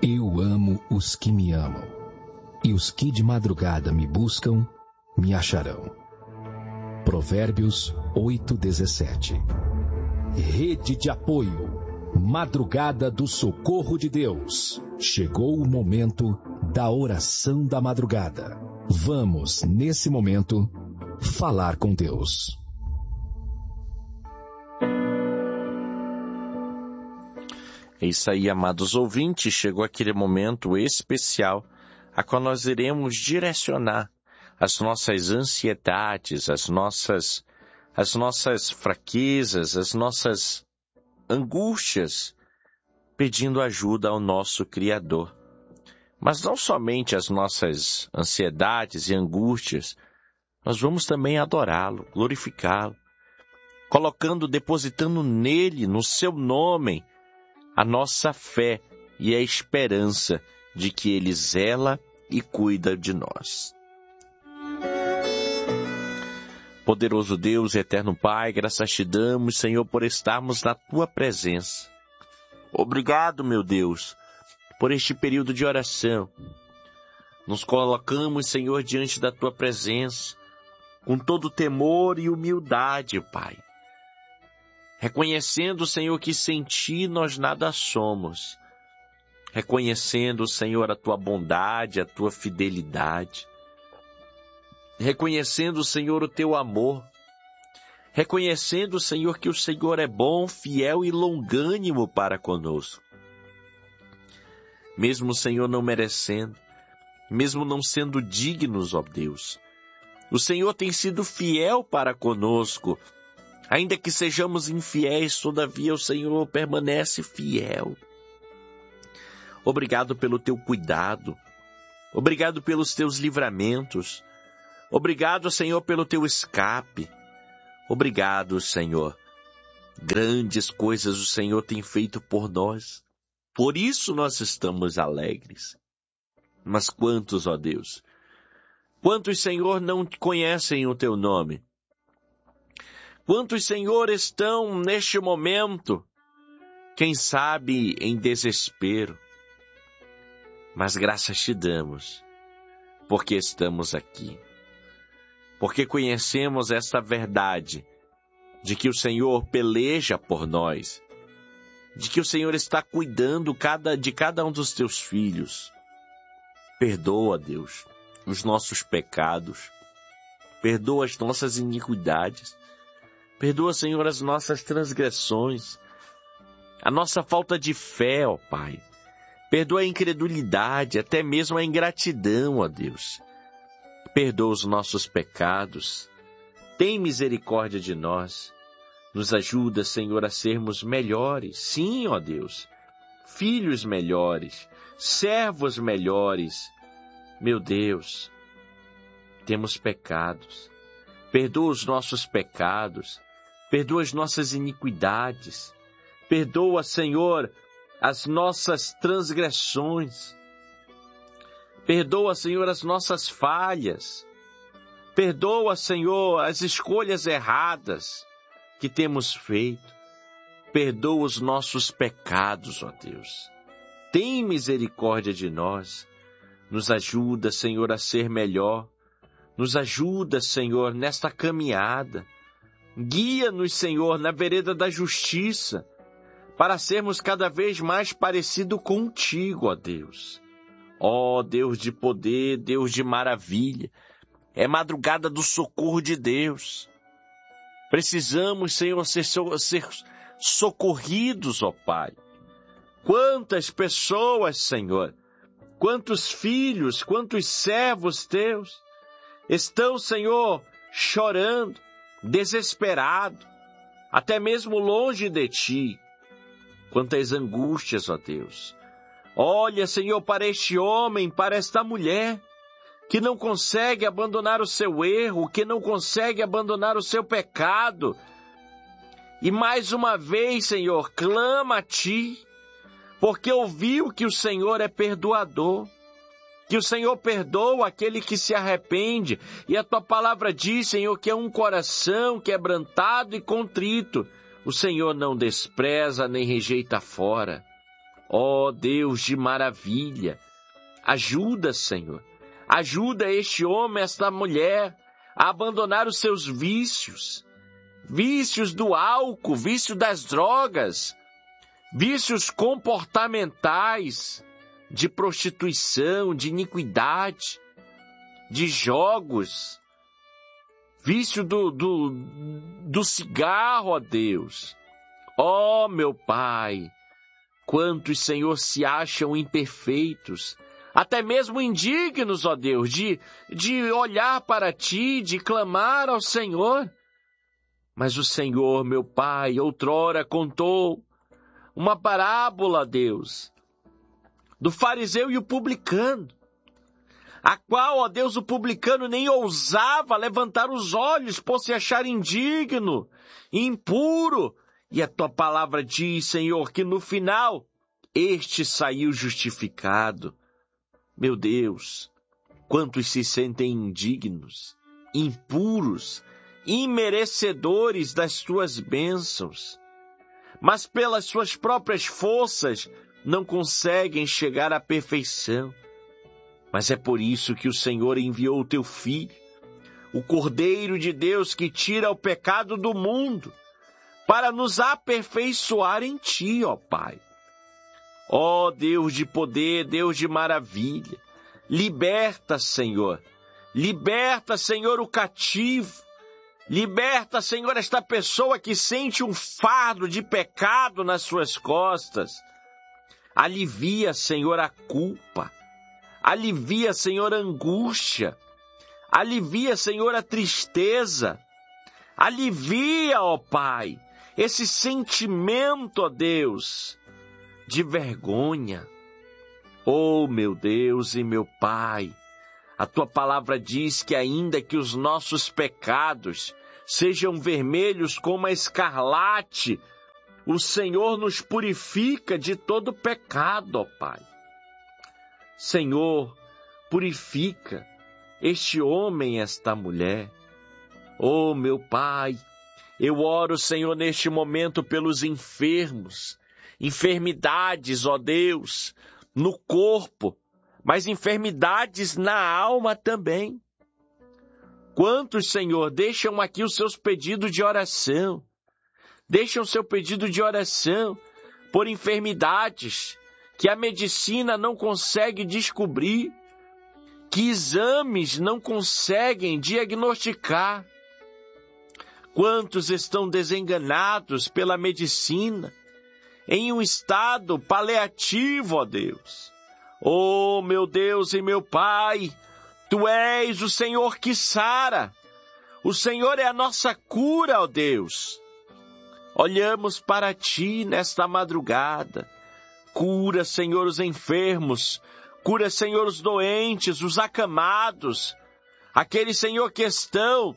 Eu amo os que me amam, e os que de madrugada me buscam, me acharão. Provérbios 8:17. Rede de apoio. Madrugada do socorro de Deus. Chegou o momento da oração da madrugada. Vamos, nesse momento, falar com Deus. É isso aí, amados ouvintes, chegou aquele momento especial a qual nós iremos direcionar as nossas ansiedades, as nossas fraquezas, as nossas angústias, pedindo ajuda ao nosso Criador. Mas não somente as nossas ansiedades e angústias, nós vamos também adorá-lo, glorificá-lo, depositando nele, no seu nome, a nossa fé e a esperança de que ele zela e cuida de nós. Poderoso Deus, eterno Pai, graças te damos, Senhor, por estarmos na tua presença. Obrigado, meu Deus, por este período de oração. Nos colocamos, Senhor, diante da tua presença, com todo temor e humildade, Pai. Reconhecendo, Senhor, que sem ti nós nada somos. Reconhecendo, Senhor, a tua bondade, a tua fidelidade. Reconhecendo, Senhor, o teu amor. Reconhecendo, Senhor, que o Senhor é bom, fiel e longânimo para conosco. Mesmo, Senhor, não merecendo, mesmo não sendo dignos, ó Deus, o Senhor tem sido fiel para conosco. Ainda que sejamos infiéis, todavia o Senhor permanece fiel. Obrigado pelo teu cuidado. Obrigado pelos teus livramentos. Obrigado, Senhor, pelo teu escape. Obrigado, Senhor. Grandes coisas o Senhor tem feito por nós. Por isso nós estamos alegres. Mas quantos, ó Deus, quantos, Senhor, não conhecem o teu nome? Quantos, Senhor, estão neste momento, quem sabe em desespero? Mas graças te damos, porque estamos aqui. Porque conhecemos esta verdade de que o Senhor peleja por nós, de que o Senhor está cuidando de cada um dos teus filhos. Perdoa, Deus, os nossos pecados, perdoa as nossas iniquidades, perdoa, Senhor, as nossas transgressões, a nossa falta de fé, ó Pai. Perdoa a incredulidade, até mesmo a ingratidão, ó Deus. Perdoa os nossos pecados. Tem misericórdia de nós. Nos ajuda, Senhor, a sermos melhores. Sim, ó Deus. Filhos melhores. Servos melhores. Meu Deus, temos pecados. Perdoa os nossos pecados. Perdoa as nossas iniquidades. Perdoa, Senhor, as nossas transgressões. Perdoa, Senhor, as nossas falhas. Perdoa, Senhor, as escolhas erradas que temos feito. Perdoa os nossos pecados, ó Deus. Tem misericórdia de nós. Nos ajuda, Senhor, a ser melhor. Nos ajuda, Senhor, nesta caminhada. Guia-nos, Senhor, na vereda da justiça, para sermos cada vez mais parecidos contigo, ó Deus. Ó Deus de poder, Deus de maravilha, é madrugada do socorro de Deus. Precisamos, Senhor, ser socorridos, ó Pai. Quantas pessoas, Senhor, quantos filhos, quantos servos teus estão, Senhor, chorando, desesperados, até mesmo longe de ti. Quantas angústias, ó Deus. Olha, Senhor, para este homem, para esta mulher, que não consegue abandonar o seu erro, que não consegue abandonar o seu pecado. E mais uma vez, Senhor, clama a ti, porque ouviu que o Senhor é perdoador, que o Senhor perdoa aquele que se arrepende. E a tua palavra diz, Senhor, que é um coração quebrantado e contrito. O Senhor não despreza nem rejeita fora. Ó Deus de maravilha, ajuda, Senhor. Ajuda este homem, esta mulher, a abandonar os seus vícios. Vícios do álcool, vício das drogas, vícios comportamentais, de prostituição, de iniquidade, de jogos, vício do cigarro, ó Deus. Ó meu Pai, quantos, Senhor, se acham imperfeitos, até mesmo indignos, ó Deus, de olhar para Ti, de clamar ao Senhor. Mas o Senhor, meu Pai, outrora contou uma parábola, Deus, do fariseu e o publicano, a qual, ó Deus, o publicano nem ousava levantar os olhos por se achar indigno, impuro. E a Tua palavra diz, Senhor, que no final este saiu justificado. Meu Deus, quantos se sentem indignos, impuros, imerecedores das Tuas bênçãos, mas pelas suas próprias forças não conseguem chegar à perfeição. Mas é por isso que o Senhor enviou o Teu Filho, o Cordeiro de Deus que tira o pecado do mundo, para nos aperfeiçoar em Ti, ó Pai. Ó Deus de poder, Deus de maravilha, liberta, Senhor, o cativo, liberta, Senhor, esta pessoa que sente um fardo de pecado nas suas costas. Alivia, Senhor, a culpa. Alivia, Senhor, a angústia. Alivia, Senhor, a tristeza. Alivia, ó Pai, esse sentimento, ó Deus, de vergonha. Oh, meu Deus e meu Pai, a Tua palavra diz que ainda que os nossos pecados sejam vermelhos como a escarlate, o Senhor nos purifica de todo pecado, ó Pai. Senhor, purifica este homem, esta mulher. Oh, meu Pai, eu oro, Senhor, neste momento pelos enfermos, enfermidades, ó Deus, no corpo, mas enfermidades na alma também. Quantos, Senhor, deixam aqui os seus pedidos de oração, deixam o seu pedido de oração por enfermidades que a medicina não consegue descobrir, que exames não conseguem diagnosticar. Quantos estão desenganados pela medicina, em um estado paliativo, ó Deus. Oh, meu Deus e meu Pai, Tu és o Senhor que sara. O Senhor é a nossa cura, ó Deus. Olhamos para Ti nesta madrugada. Cura, Senhor, os enfermos. Cura, Senhor, os doentes, os acamados. Aqueles, Senhor, que estão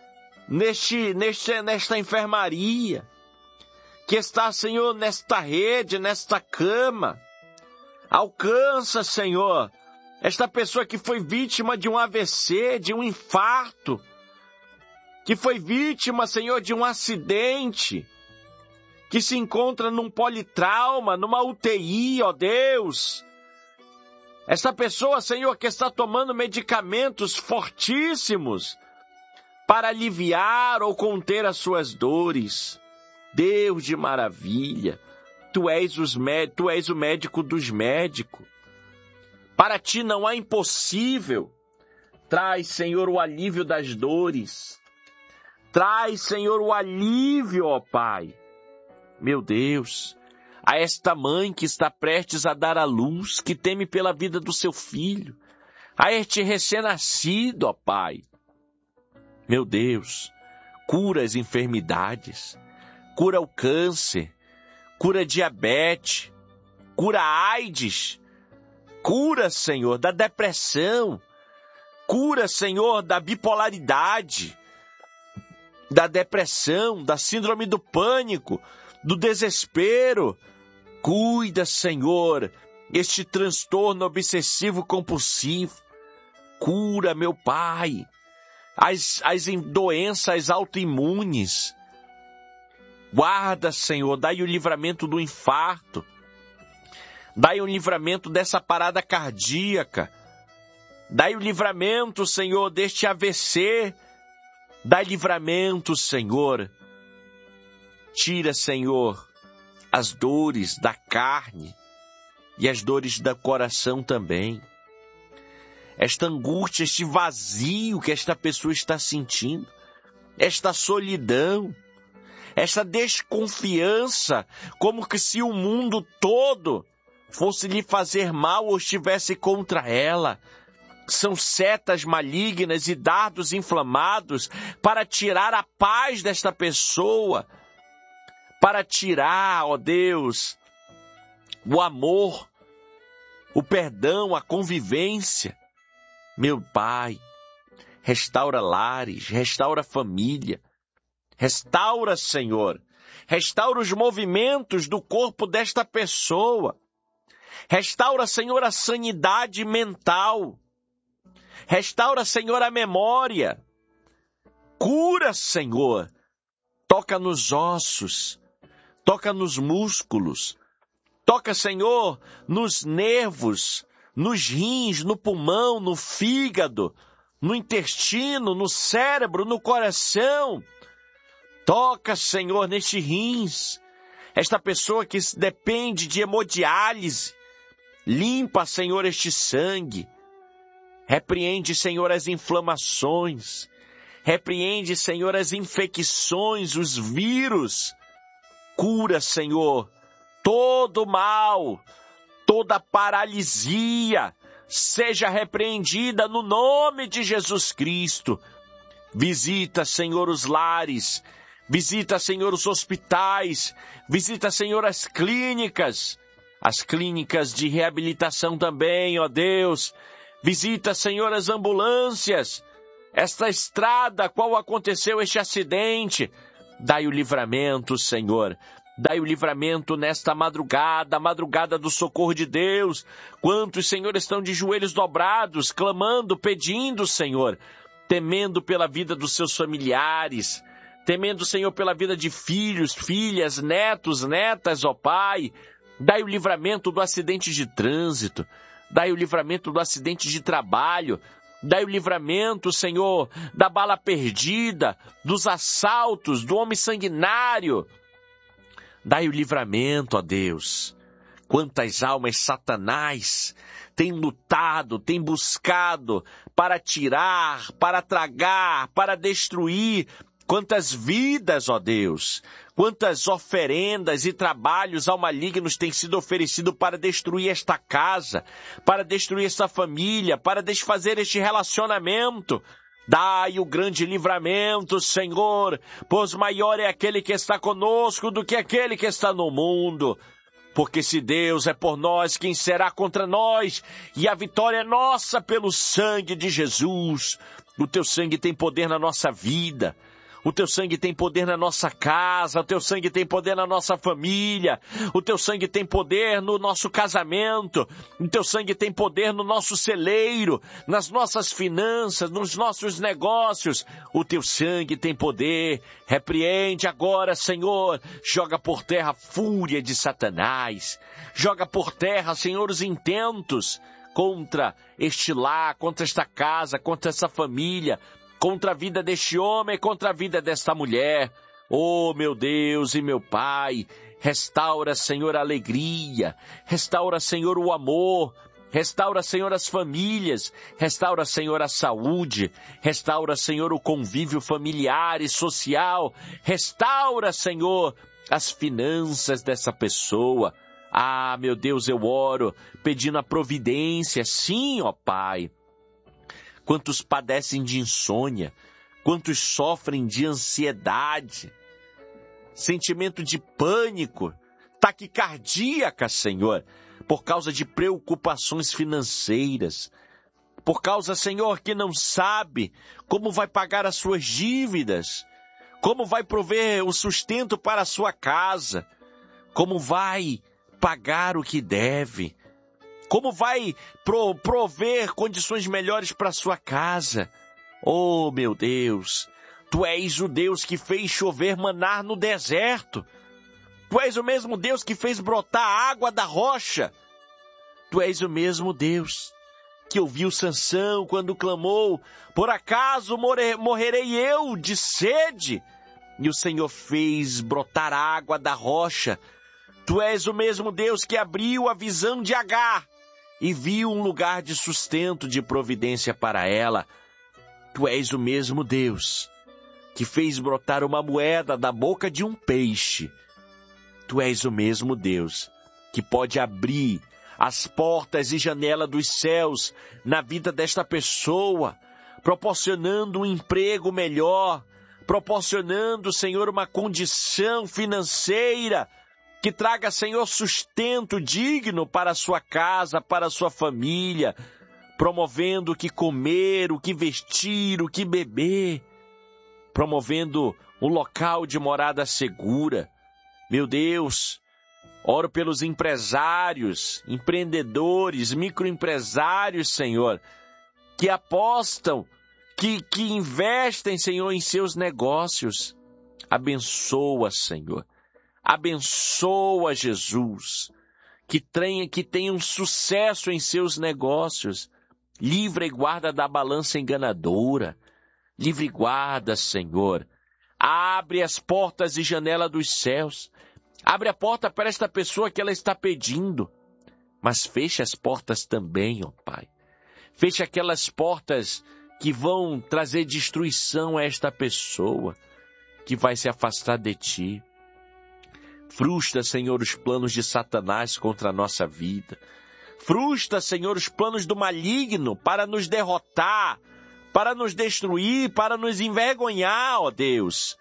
nesta enfermaria, que está, Senhor, nesta rede, nesta cama. Alcança, Senhor, esta pessoa que foi vítima de um AVC, de um infarto, que foi vítima, Senhor, de um acidente, que se encontra num politrauma, numa UTI, ó Deus. Esta pessoa, Senhor, que está tomando medicamentos fortíssimos para aliviar ou conter as suas dores. Deus de maravilha, Tu és o médico dos médicos. Para Ti não há impossível. Traz, Senhor, o alívio das dores. Traz, Senhor, o alívio, ó Pai. Meu Deus, a esta mãe que está prestes a dar à luz, que teme pela vida do seu filho, a este recém-nascido, ó Pai. Meu Deus, cura as enfermidades, cura o câncer, cura a diabetes, cura a AIDS, cura, Senhor, da depressão, cura, Senhor, da bipolaridade, da depressão, da síndrome do pânico, do desespero. Cuida, Senhor, este transtorno obsessivo compulsivo. Cura, meu Pai, as doenças autoimunes. Guarda, Senhor, dai o livramento do infarto. Dai o livramento dessa parada cardíaca. Dai o livramento, Senhor, deste AVC. Dai livramento, Senhor. Tira, Senhor, as dores da carne e as dores do coração também. Esta angústia, este vazio que esta pessoa está sentindo, esta solidão, esta desconfiança, como que se o mundo todo fosse lhe fazer mal ou estivesse contra ela. São setas malignas e dardos inflamados para tirar a paz desta pessoa, para tirar, ó Deus, o amor, o perdão, a convivência. Meu Pai, restaura lares, restaura família, restaura, Senhor, restaura os movimentos do corpo desta pessoa, restaura, Senhor, a sanidade mental, restaura, Senhor, a memória, cura, Senhor, toca nos ossos, toca nos músculos, toca, Senhor, nos nervos, nos rins, no pulmão, no fígado, no intestino, no cérebro, no coração. Toca, Senhor, nestes rins, esta pessoa que depende de hemodiálise. Limpa, Senhor, este sangue. Repreende, Senhor, as inflamações. Repreende, Senhor, as infecções, os vírus. Cura, Senhor, todo mal, toda paralisia, seja repreendida no nome de Jesus Cristo. Visita, Senhor, os lares. Visita, Senhor, os hospitais. Visita, Senhor, as clínicas de reabilitação também, ó Deus. Visita, Senhor, as ambulâncias. Esta estrada, qual aconteceu este acidente. Dai o livramento, Senhor. Dai o livramento nesta madrugada, a madrugada do socorro de Deus. Quantos, Senhor, estão de joelhos dobrados, clamando, pedindo, Senhor, temendo pela vida dos seus familiares, temendo, Senhor, pela vida de filhos, filhas, netos, netas, ó Pai. Dai o livramento do acidente de trânsito, dai o livramento do acidente de trabalho, dai o livramento, Senhor, da bala perdida, dos assaltos, do homem sanguinário. Dai o livramento, ó Deus. Quantas almas Satanás tem lutado, tem buscado para tirar, para tragar, para destruir. Quantas vidas, ó Deus, quantas oferendas e trabalhos ao malignos têm sido oferecidos para destruir esta casa, para destruir esta família, para desfazer este relacionamento. Dai o grande livramento, Senhor, pois maior é aquele que está conosco do que aquele que está no mundo. Porque se Deus é por nós, quem será contra nós? E a vitória é nossa pelo sangue de Jesus. O teu sangue tem poder na nossa vida. O teu sangue tem poder na nossa casa, o teu sangue tem poder na nossa família, o teu sangue tem poder no nosso casamento, o teu sangue tem poder no nosso celeiro, nas nossas finanças, nos nossos negócios. O teu sangue tem poder. Repreende agora, Senhor, joga por terra a fúria de Satanás, joga por terra, Senhor, os intentos contra este lar, contra esta casa, contra essa família, contra a vida deste homem, contra a vida desta mulher. Oh, meu Deus e meu Pai, restaura, Senhor, a alegria, restaura, Senhor, o amor, restaura, Senhor, as famílias, restaura, Senhor, a saúde, restaura, Senhor, o convívio familiar e social, restaura, Senhor, as finanças dessa pessoa. Ah, meu Deus, eu oro, pedindo a providência, sim, ó Pai. Quantos padecem de insônia, quantos sofrem de ansiedade, sentimento de pânico, taquicardíaca, Senhor, por causa de preocupações financeiras, por causa, Senhor, que não sabe como vai pagar as suas dívidas, como vai prover o sustento para a sua casa, como vai pagar o que deve, como vai prover condições melhores para a sua casa. Oh, meu Deus, Tu és o Deus que fez chover maná no deserto. Tu és o mesmo Deus que fez brotar água da rocha Tu és o mesmo Deus que ouviu Sansão quando clamou: por acaso morrerei eu de sede? E o Senhor fez brotar água da rocha. Tu és o mesmo Deus que abriu a visão de Agar e viu um lugar de sustento, de providência para ela. Tu és o mesmo Deus que fez brotar uma moeda da boca de um peixe. Tu és o mesmo Deus que pode abrir as portas e janelas dos céus na vida desta pessoa, proporcionando um emprego melhor, proporcionando, Senhor, uma condição financeira que traga, Senhor, sustento digno para a sua casa, para a sua família, promovendo o que comer, o que vestir, o que beber, promovendo um local de morada segura. Meu Deus, oro pelos empresários, empreendedores, microempresários, Senhor, que apostam, que investem, Senhor, em seus negócios. Abençoa, Senhor. Abençoa, Jesus. Que tenham sucesso em seus negócios. Livra e guarda da balança enganadora. Livre e guarda, Senhor. Abre as portas e janelas dos céus. Abre a porta para esta pessoa que ela está pedindo. Mas fecha as portas também, ó Pai. Fecha aquelas portas que vão trazer destruição a esta pessoa que vai se afastar de Ti. Frustra, Senhor, os planos de Satanás contra a nossa vida. Frustra, Senhor, os planos do maligno para nos derrotar, para nos destruir, para nos envergonhar, ó Deus.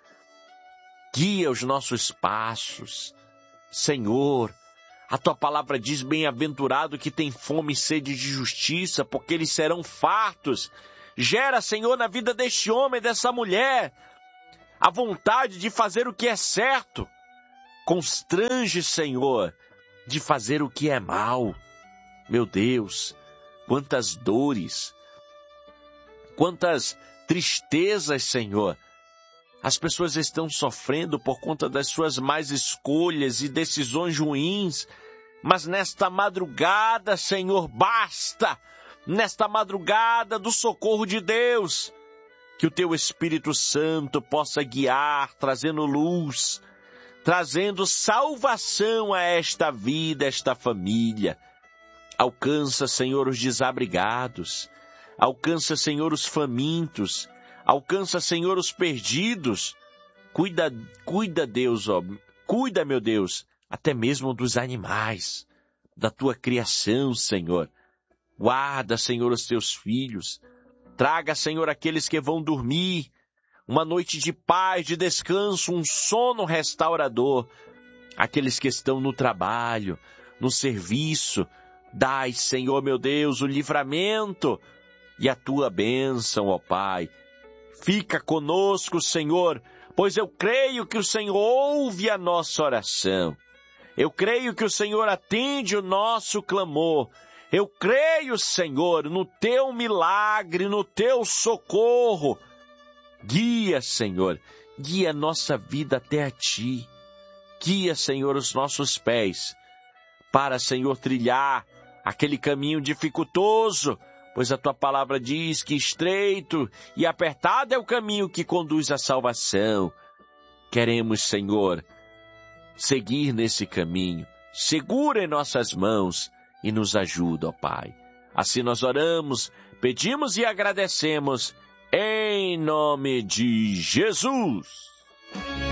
Guia os nossos passos. Senhor, a Tua palavra diz: bem-aventurado que tem fome e sede de justiça, porque eles serão fartos. Gera, Senhor, na vida deste homem, dessa mulher, a vontade de fazer o que é certo. Constrange, Senhor, de fazer o que é mal. Meu Deus, quantas dores, quantas tristezas, Senhor. As pessoas estão sofrendo por conta das suas más escolhas e decisões ruins. Mas nesta madrugada, Senhor, basta. Nesta madrugada do socorro de Deus, que o Teu Espírito Santo possa guiar, trazendo luz, trazendo salvação a esta vida, a esta família. Alcança, Senhor, os desabrigados. Alcança, Senhor, os famintos. Alcança, Senhor, os perdidos. Cuida, Deus, ó. Cuida, meu Deus, até mesmo dos animais, da Tua criação, Senhor. Guarda, Senhor, os Teus filhos. Traga, Senhor, aqueles que vão dormir uma noite de paz, de descanso, um sono restaurador. Aqueles que estão no trabalho, no serviço. Dai, Senhor, meu Deus, o livramento e a Tua bênção, ó Pai. Fica conosco, Senhor, pois eu creio que o Senhor ouve a nossa oração. Eu creio que o Senhor atende o nosso clamor. Eu creio, Senhor, no Teu milagre, no Teu socorro. Guia, Senhor, guia a nossa vida até a Ti. Guia, Senhor, os nossos pés para, Senhor, trilhar aquele caminho dificultoso, pois a Tua palavra diz que estreito e apertado é o caminho que conduz à salvação. Queremos, Senhor, seguir nesse caminho. Segura em nossas mãos e nos ajuda, ó Pai. Assim nós oramos, pedimos e agradecemos, em nome de Jesus.